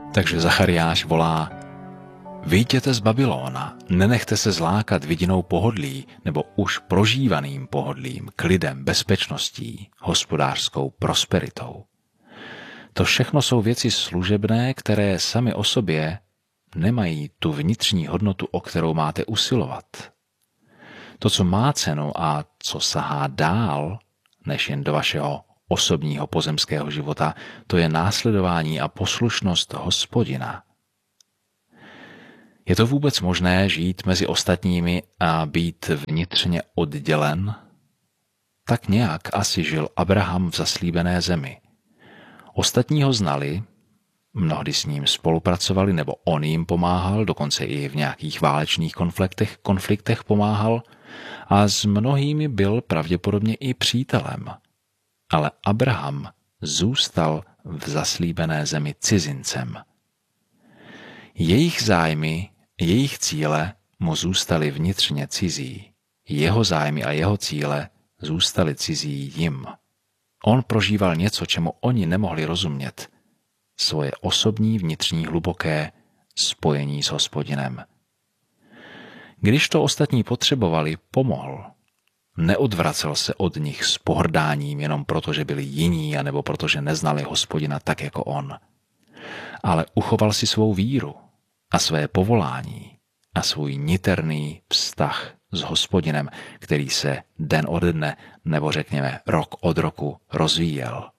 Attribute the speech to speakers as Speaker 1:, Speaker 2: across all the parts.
Speaker 1: Takže Zachariáš volá: vyjděte z Babylona, nenechte se zlákat vidinou pohodlí nebo už prožívaným pohodlím, klidem, bezpečností, hospodářskou prosperitou. To všechno jsou věci služebné, které sami o sobě nemají tu vnitřní hodnotu, o kterou máte usilovat. To, co má cenu a co sahá dál, než jen do vašeho osobního pozemského života, to je následování a poslušnost Hospodina. Je to vůbec možné žít mezi ostatními a být vnitřně oddělen? Tak nějak asi žil Abraham v zaslíbené zemi. Ostatní ho znali, mnohdy s ním spolupracovali nebo on jim pomáhal, dokonce i v nějakých válečných konfliktech pomáhal a s mnohými byl pravděpodobně i přítelem. Ale Abraham zůstal v zaslíbené zemi cizincem. Jejich zájmy, jejich cíle mu zůstaly vnitřně cizí. Jeho zájmy a jeho cíle zůstaly cizí jim. On prožíval něco, čemu oni nemohli rozumět. Svoje osobní vnitřní hluboké spojení s Hospodinem. Když to ostatní potřebovali, pomohl. Neodvracel se od nich s pohrdáním jenom proto, že byli jiní anebo protože neznali Hospodina tak jako on. Ale uchoval si svou víru a své povolání a svůj niterný vztah s Hospodinem, který se den ode dne, nebo řekněme rok od roku, rozvíjel.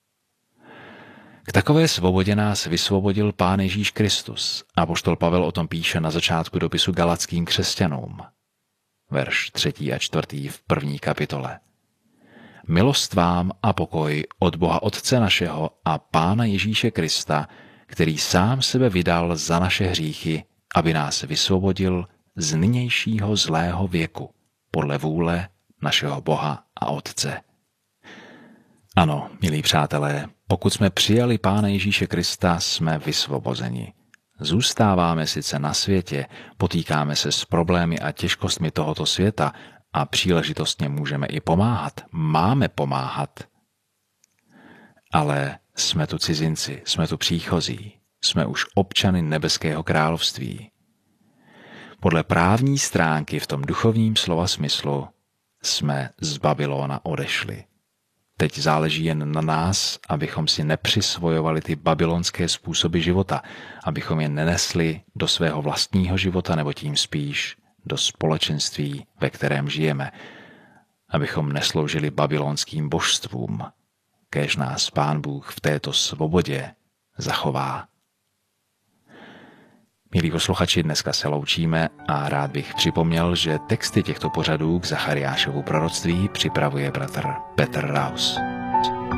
Speaker 1: K takové svobodě nás vysvobodil Pán Ježíš Kristus. Apoštol Pavel o tom píše na začátku dopisu Galackým křesťanům. Verš 3. a 4. v 1. kapitole. Milost vám a pokoj od Boha Otce našeho a Pána Ježíše Krista, který sám sebe vydal za naše hříchy, aby nás vysvobodil z nynějšího zlého věku, podle vůle našeho Boha a Otce. Ano, milí přátelé, pokud jsme přijali Pána Ježíše Krista, jsme vysvobozeni. Zůstáváme sice na světě, potýkáme se s problémy a těžkostmi tohoto světa a příležitostně můžeme i pomáhat, máme pomáhat. Ale jsme tu cizinci, jsme tu příchozí, jsme už občany nebeského království. Podle právní stránky v tom duchovním slova smyslu jsme z Babylona odešli. Teď záleží jen na nás, abychom si nepřisvojovali ty babylonské způsoby života, abychom je nenesli do svého vlastního života nebo tím spíš do společenství, ve kterém žijeme, abychom nesloužili babylonským božstvům, kéž nás Pán Bůh v této svobodě zachová. Milí posluchači, dneska se loučíme a rád bych připomněl, že texty těchto pořadů k Zachariášovu proroctví připravuje bratr Petr Raus.